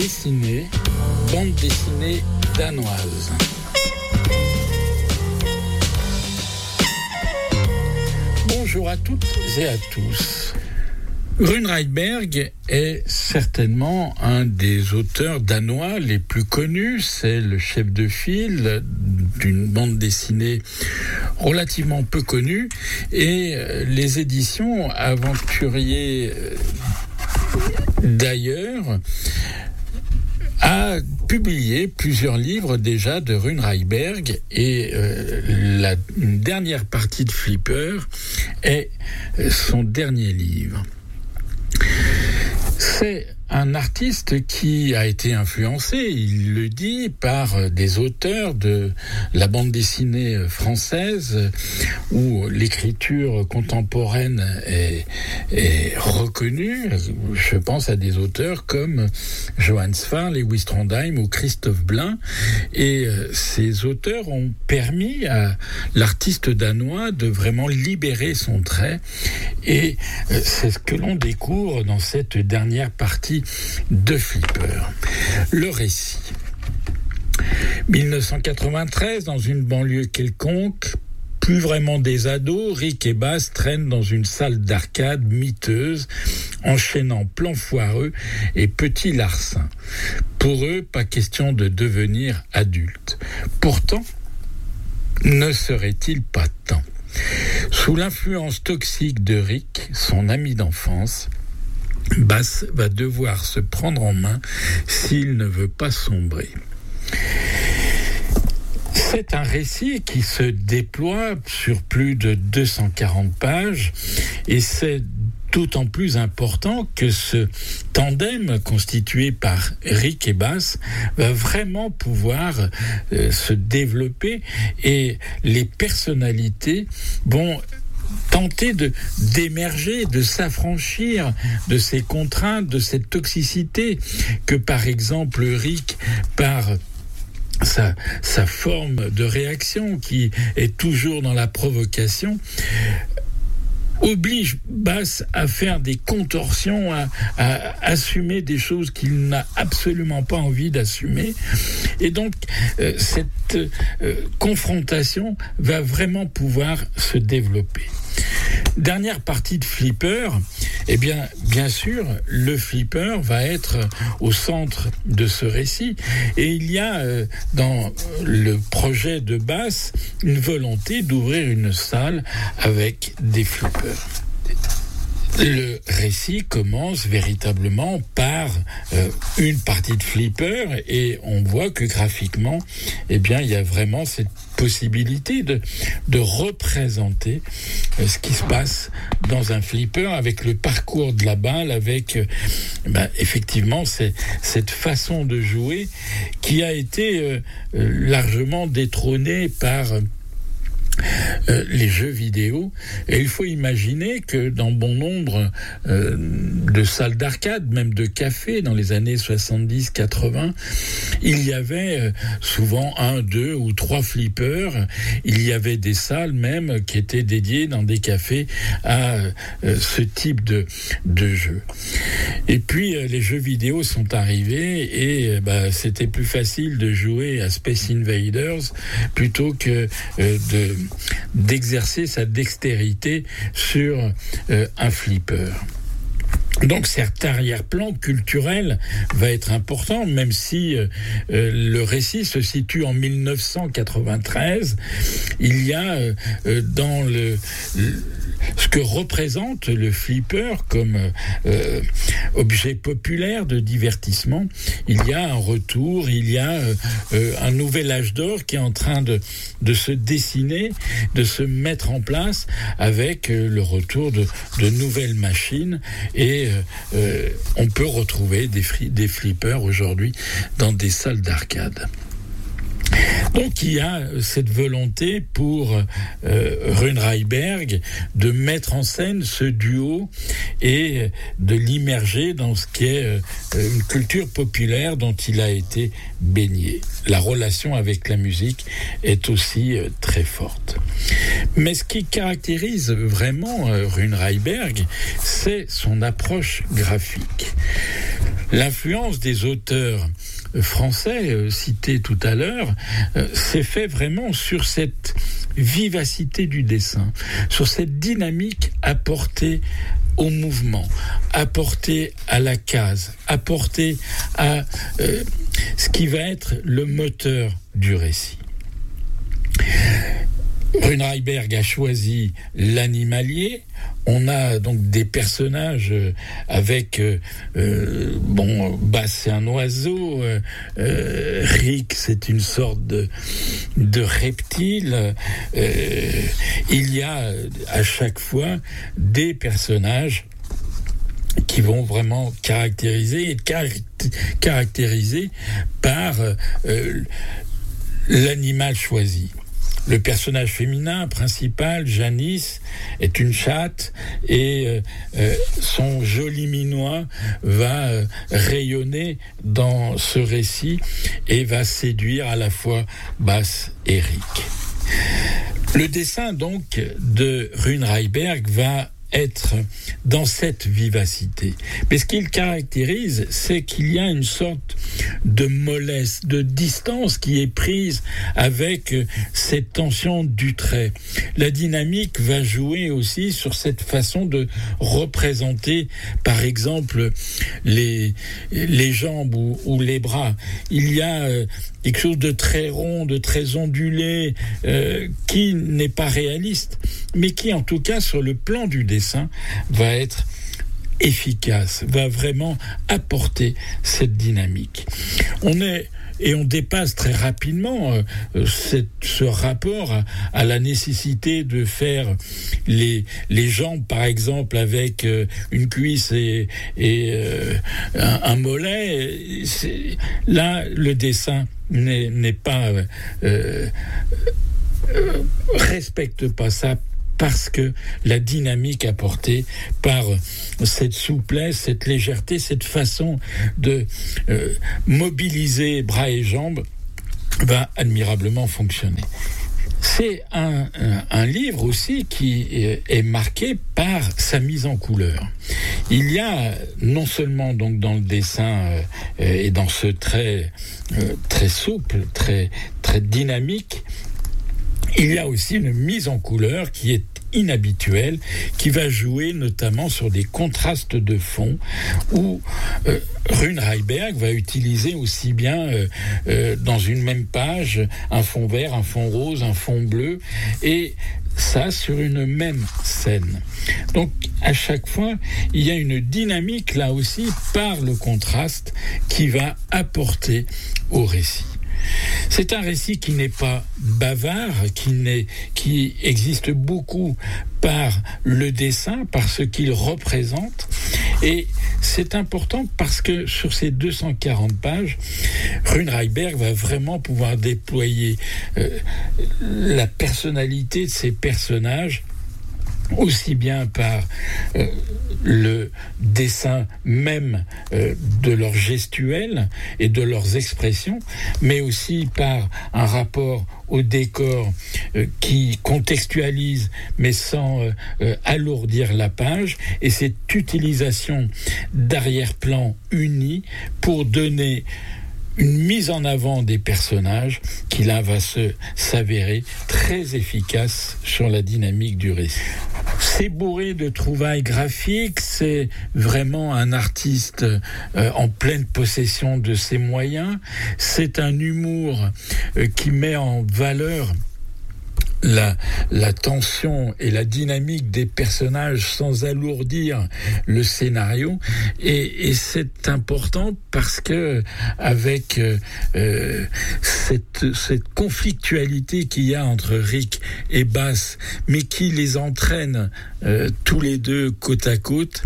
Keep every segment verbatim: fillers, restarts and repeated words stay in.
Dessinée, bande dessinée danoise. Bonjour à toutes et à tous. Rune Reiberg est certainement un des auteurs danois les plus connus. C'est le chef de file d'une bande dessinée relativement peu connue. Et les éditions Aventuriers d'ailleurs a publié plusieurs livres déjà de Rune Reiberg et euh, la une dernière partie de Flipper est son dernier livre. C'est un artiste qui a été influencé, il le dit, par des auteurs de la bande dessinée française où l'écriture contemporaine est, est reconnue. Je pense à des auteurs comme Johannes Farr, Lewis Trondheim ou Christophe Blain. Et ces auteurs ont permis à l'artiste danois de vraiment libérer son trait. Et c'est ce que l'on découvre dans cette dernière partie de Flipper. Le récit. dix-neuf cent quatre-vingt-treize, dans une banlieue quelconque, plus vraiment des ados, Rick et Bass traînent dans une salle d'arcade miteuse, enchaînant plans foireux et petits larcins. Pour eux, pas question de devenir adultes. Pourtant, ne serait-il pas temps ? Sous l'influence toxique de Rick, son ami d'enfance, Bass va devoir se prendre en main s'il ne veut pas sombrer. C'est un récit qui se déploie sur plus de deux cent quarante pages et c'est d'autant plus important que ce tandem constitué par Rick et Bass va vraiment pouvoir euh, se développer et les personnalités vont tenter de d'émerger, de s'affranchir de ces contraintes, de cette toxicité que par exemple Rick, par sa, sa forme de réaction qui est toujours dans la provocation, oblige Bass à faire des contorsions, à, à assumer des choses qu'il n'a absolument pas envie d'assumer. Et donc, euh, cette euh, confrontation va vraiment pouvoir se développer. Dernière partie de Flipper, eh bien, bien sûr, le Flipper va être au centre de ce récit. Et il y a euh, dans le projet de Bass une volonté d'ouvrir une salle avec des flippers. Le récit commence véritablement par euh, une partie de Flipper et on voit que graphiquement, eh bien, il y a vraiment cette possibilité de, de représenter euh, ce qui se passe dans un Flipper avec le parcours de la balle, avec euh, ben, effectivement c'est, cette façon de jouer qui a été euh, largement détrônée par euh, Euh, les jeux vidéo. Et il faut imaginer que dans bon nombre euh, de salles d'arcade, même de cafés, dans les années soixante-dix quatre-vingts, il y avait euh, souvent un, deux ou trois flippers. Il y avait des salles même qui étaient dédiées dans des cafés à euh, ce type de, de jeu. Et puis euh, les jeux vidéo sont arrivés et euh, bah, c'était plus facile de jouer à Space Invaders plutôt que euh, de d'exercer sa dextérité sur euh, un flipper. Donc cet arrière-plan culturel va être important, même si euh, le récit se situe en dix-neuf cent quatre-vingt-treize. Il y a euh, dans le, le ce que représente le flipper comme euh, objet populaire de divertissement. Il y a un retour, il y a euh, un nouvel âge d'or qui est en train de, de se dessiner, de se mettre en place avec euh, le retour de, de nouvelles machines et euh, euh, on peut retrouver des, fri- des flippers aujourd'hui dans des salles d'arcade. Donc il y a cette volonté pour euh, Rune Reiberg de mettre en scène ce duo et de l'immerger dans ce qui est euh, une culture populaire dont il a été baigné. La relation avec la musique est aussi euh, très forte. Mais ce qui caractérise vraiment euh, Rune Reiberg, c'est son approche graphique. L'influence des auteurs français euh, cités tout à l'heure euh, s'est fait vraiment sur cette vivacité du dessin, sur cette dynamique apportée au mouvement, apportée à la case, apportée à euh, ce qui va être le moteur du récit. Runreiberg a choisi l'animalier. On a donc des personnages avec euh, euh, bon, Bass c'est un oiseau, euh, euh, Rick c'est une sorte de, de reptile. Euh, il y a à chaque fois des personnages qui vont vraiment caractériser et caractérisés par euh, l'animal choisi. Le personnage féminin principal, Janice, est une chatte et euh, euh, son joli minois va euh, rayonner dans ce récit et va séduire à la fois Bass et Rick. Le dessin donc de Runreiberg va être dans cette vivacité. Mais ce qu'il caractérise, c'est qu'il y a une sorte de mollesse, de distance qui est prise avec cette tension du trait. La dynamique va jouer aussi sur cette façon de représenter, par exemple, les, les jambes ou, ou les bras. Il y a euh, quelque chose de très rond, de très ondulé, euh, qui n'est pas réaliste, mais qui, en tout cas, sur le plan du dessin, va être efficace, va vraiment apporter cette dynamique. On est et on dépasse très rapidement euh, cette, ce rapport à, à la nécessité de faire les, les jambes, par exemple, avec euh, une cuisse et, et euh, un, un mollet. C'est, là, le dessin n'est, n'est pas euh, euh, respecte pas ça, parce que la dynamique apportée par cette souplesse, cette légèreté, cette façon de euh, mobiliser bras et jambes va admirablement fonctionner. C'est un, un, un livre aussi qui est marqué par sa mise en couleur. Il y a non seulement donc dans le dessin euh, et dans ce trait euh, très souple, très, très dynamique, il y a aussi une mise en couleur qui est inhabituelle, qui va jouer notamment sur des contrastes de fond, où euh, Runreiberg va utiliser aussi bien euh, euh, dans une même page un fond vert, un fond rose, un fond bleu, et ça sur une même scène. Donc à chaque fois, il y a une dynamique là aussi par le contraste qui va apporter au récit. C'est un récit qui n'est pas bavard, qui, n'est, qui existe beaucoup par le dessin, par ce qu'il représente. Et c'est important parce que sur ces deux cent quarante pages, Runreiberg va vraiment pouvoir déployer euh, la personnalité de ces personnages, aussi bien par euh, le dessin même euh, de leurs gestuels et de leurs expressions, mais aussi par un rapport au décor euh, qui contextualise, mais sans euh, euh, alourdir la page, et cette utilisation d'arrière-plan unis pour donner une mise en avant des personnages qui là va se s'avérer très efficace sur la dynamique du récit. C'est bourré de trouvailles graphiques, c'est vraiment un artiste euh, en pleine possession de ses moyens, c'est un humour euh, qui met en valeur La, la tension et la dynamique des personnages sans alourdir le scénario, et, et c'est important parce que avec euh, euh, cette, cette conflictualité qu'il y a entre Rick et Bass, mais qui les entraîne euh, tous les deux côte à côte,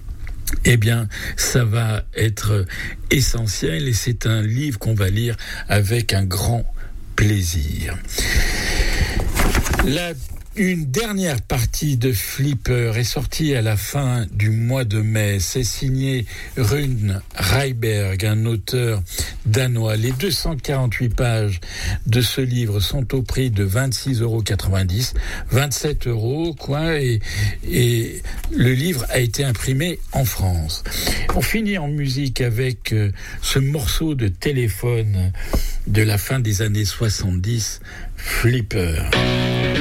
eh bien, ça va être essentiel, et c'est un livre qu'on va lire avec un grand plaisir. La, une dernière partie de Flipper est sortie à la fin du mois de mai. C'est signé Runreiberg, un auteur danois. Les deux cent quarante-huit pages de ce livre sont au prix de vingt-six euros quatre-vingt-dix, vingt-sept euros, quoi, et, et le livre a été imprimé en France. On finit en musique avec euh, ce morceau de téléphone de la fin des années soixante-dix, Flipper.